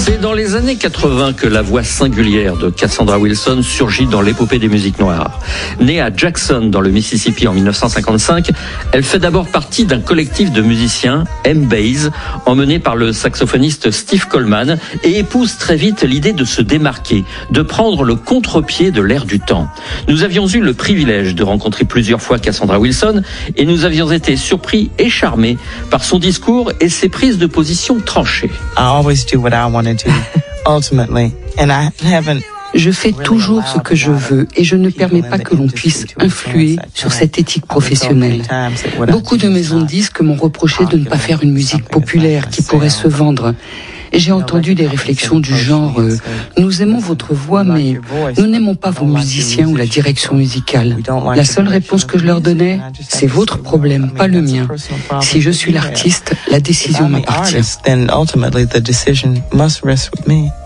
C'est dans les années 80 que la voix singulière de Cassandra Wilson surgit dans l'épopée des musiques noires. Née à Jackson, dans le Mississippi en 1955, elle fait d'abord partie d'un collectif de musiciens, M-Base, emmené par le saxophoniste Steve Coleman, et épouse très vite l'idée de se démarquer, de prendre le contre-pied de l'air du temps. Nous avions eu le privilège de rencontrer plusieurs fois Cassandra Wilson et nous avions été surpris et charmés par son discours et ses prises de position tranchées. Je fais toujours ce que je veux et je ne permets pas que l'on puisse influer sur cette éthique professionnelle. Beaucoup de maisons de disques m'ont reproché de ne pas faire une musique populaire qui pourrait se vendre. Et j'ai entendu des réflexions du genre « Nous aimons votre voix, mais nous n'aimons pas vos musiciens ou la direction musicale. » La seule réponse que je leur donnais, c'est votre problème, pas le mien. Si je suis l'artiste, la décision m'appartient.